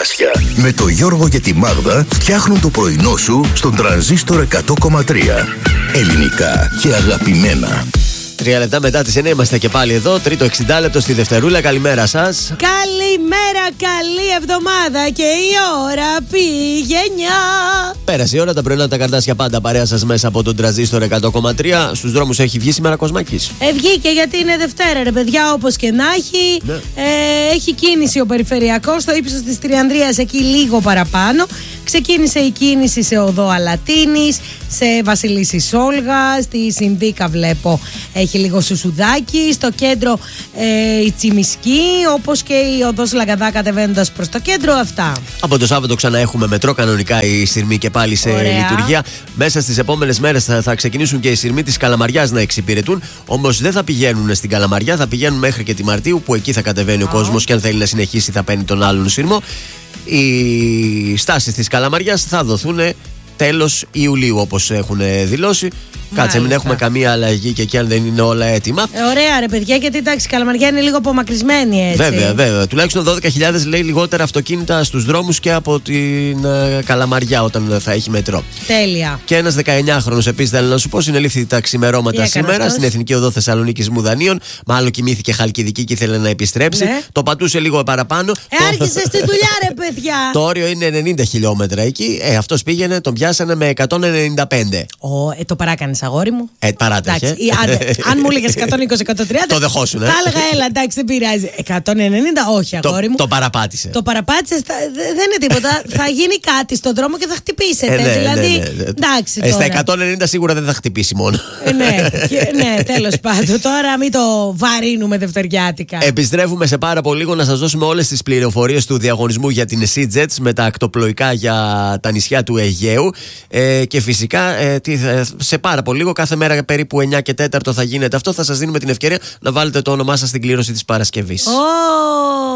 καρδάσια. Με το Γιώργο και τη Μάγδα φτιάχνουν το πρωινό σου στον Τρανζίστορ 100,3. Ελληνικά και αγαπημένα. 3 λεπτά μετά τις 9 είμαστε και πάλι εδώ. Τρίτο 60 λεπτό στη Δευτερούλα. Καλημέρα σας. Καλημέρα, καλή εβδομάδα και η ώρα πήγε 9. Πέρασε η ώρα, τα πρωινά τα καρδάσια πάντα παρέα σας μέσα από τον Τρανζίστορ 100,3. Στους δρόμους έχει βγει σήμερα Κοσμάκης. Βγήκε γιατί είναι Δευτέρα, ρε παιδιά, όπως και να έχει. Ναι. Έχει κίνηση ο περιφερειακός στο ύψος της Τριανδρίας, εκεί λίγο παραπάνω. Ξεκίνησε η κίνηση σε οδό Αλατίνης, σε Βασιλίσσης Όλγα, στη Συνδίκα βλέπω έχει λίγο σουσουδάκι, στο κέντρο η Τσιμισκή, όπως και η οδός Λαγκαδά κατεβαίνοντας προς το κέντρο, αυτά. Από το Σάββατο ξανά έχουμε μετρό, κανονικά η σειρμοί και πάλι σε λειτουργία. Μέσα στις επόμενες μέρες θα ξεκινήσουν και οι σειρμοί της Καλαμαριάς να εξυπηρετούν. Όμως δεν θα πηγαίνουν στην Καλαμαριά, θα πηγαίνουν μέχρι και τη Μαρτίου, που εκεί θα κατεβαίνει ο κόσμος και αν θέλει να συνεχίσει θα παίρνει τον άλλον σειρμό. Οι στάσεις της Καλαμαριάς θα δοθούν τέλος Ιουλίου, όπως έχουν δηλώσει. Κάτσε, μην έχουμε καμία αλλαγή και εκεί αν δεν είναι όλα έτοιμα. Ωραία, ρε παιδιά, γιατί εντάξει, η Καλαμαριά είναι λίγο απομακρυσμένη έτσι. Βέβαια. Τουλάχιστον 12.000 λέει λιγότερα αυτοκίνητα στους δρόμους και από την Καλαμαριά όταν θα έχει μετρό. Τέλεια. Και ένας 19χρονος επίσης θέλω να σου πω, συνελήφθη τα ξημερώματα σήμερα στην Εθνική Οδό Θεσσαλονίκης Μουδανίων. Μάλλον κοιμήθηκε Χαλκιδική και ήθελε να επιστρέψει. Ναι. Το πατούσε λίγο παραπάνω. Άρχισε στη δουλειά, ρε παιδιά. Το όριο είναι 90 χιλιόμετρα εκεί. Αυτός πήγαινε, τον πιάσανε με 195. Το παράκανε, αγόρι μου. Παράτεχε. Αν μου έλεγες 120-130, το δεχόσουν. Θα έλεγα, έλα, εντάξει, δεν πειράζει. 190, όχι, αγόρι μου. Το παραπάτησε. Το παραπάτησε, δεν είναι τίποτα. Θα γίνει κάτι στον δρόμο και θα χτυπήσετε. Δηλαδή, εντάξει. Στα 190 σίγουρα δεν θα χτυπήσει μόνο. Ναι, τέλος πάντων. Τώρα μην το βαρύνουμε δευτεριάτικα. Επιστρέφουμε σε πάρα πολύ λίγο να σας δώσουμε όλες τις πληροφορίες του διαγωνισμού για την SeaJets με τα ακτοπλοϊκά για τα νησιά του Αιγαίου. Και φυσικά σε πάρα πολύ λίγο, κάθε μέρα περίπου 9 και 4 θα γίνεται αυτό. Θα σας δίνουμε την ευκαιρία να βάλετε το όνομά σας στην κλήρωση της Παρασκευής.